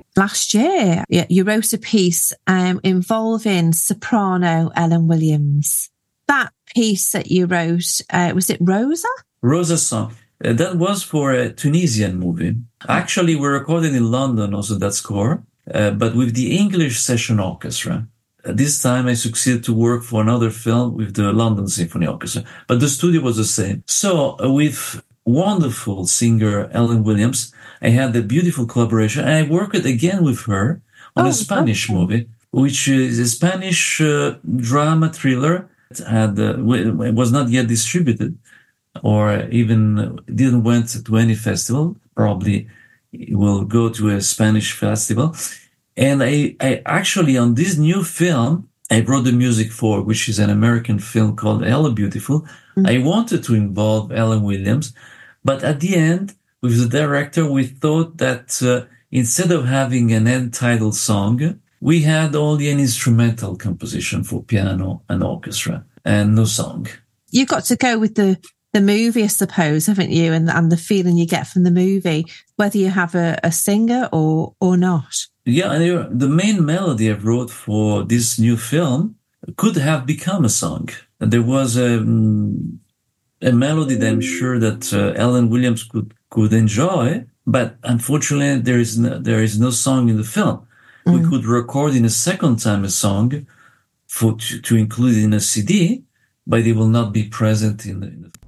last year, you wrote a piece involving soprano Ellen Williams. That piece that you wrote, was it Rosa? Rosa's song. That was for a Tunisian movie. Actually, we recorded in London also that score, but with the English Session Orchestra. This time I succeeded to work for another film with the London Symphony Orchestra, but the studio was the same. So with wonderful singer Ellen Williams, I had a beautiful collaboration, and I worked again with her on a Spanish movie, which is a Spanish drama thriller. It was not yet distributed, or even didn't went to any festival. Probably it will go to a Spanish festival. And I actually, on this new film, I wrote the music for, which is an American film called Ella Beautiful. Mm-hmm. I wanted to involve Ellen Williams, but at the end, with the director, we thought that instead of having an end title song, we had only an instrumental composition for piano and orchestra and no song. You got to go with the movie, I suppose, haven't you? And the feeling you get from the movie, whether you have a singer or not. Yeah, the main melody I wrote for this new film could have become a song. There was a melody that I'm sure that Ellen Williams could enjoy, but unfortunately there is no song in the film. We could record in a second time a song to include in a CD, but it will not be present in the